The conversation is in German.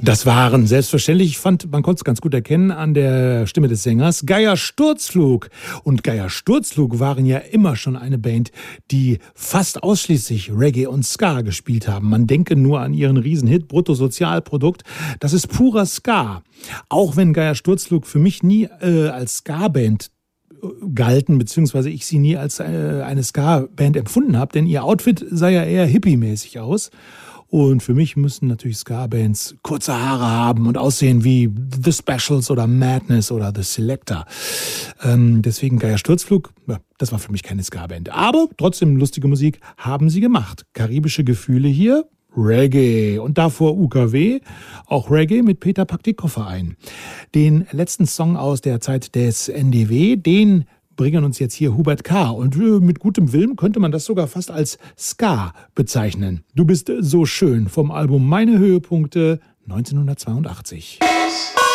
Das waren selbstverständlich, ich fand, man konnte es ganz gut erkennen an der Stimme des Sängers, Geier Sturzflug. Und Geier Sturzflug waren ja immer schon eine Band, die fast ausschließlich Reggae und Ska gespielt haben. Man denke nur an ihren Riesenhit Bruttosozialprodukt. Das ist purer Ska. Auch wenn Geier Sturzflug für mich nie als Ska-Band galten, beziehungsweise ich sie nie als eine Ska-Band empfunden habe, denn ihr Outfit sah ja eher hippie-mäßig aus. Und für mich müssen natürlich Ska-Bands kurze Haare haben und aussehen wie The Specials oder Madness oder The Selector. Deswegen Geier Sturzflug, ja, das war für mich keine Ska-Band. Aber trotzdem lustige Musik haben sie gemacht. Karibische Gefühle hier, Reggae und davor UKW, auch Reggae mit Peter packt die Koffer ein. Den letzten Song aus der Zeit des NDW, den bringen uns jetzt hier Hubert K. Und mit gutem Willen könnte man das sogar fast als Ska bezeichnen. Du bist so schön vom Album Meine Höhepunkte 1982.